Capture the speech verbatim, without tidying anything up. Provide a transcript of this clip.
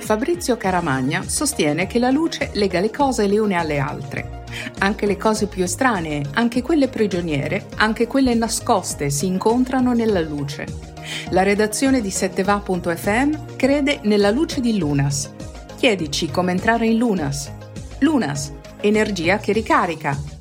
Fabrizio Caramagna sostiene che la luce lega le cose le une alle altre. Anche le cose più estranee, anche quelle prigioniere, anche quelle nascoste si incontrano nella luce. La redazione di sette va punto effe emme crede nella luce di Lunas. Chiedici come entrare in Lunas. Lunas, energia che ricarica.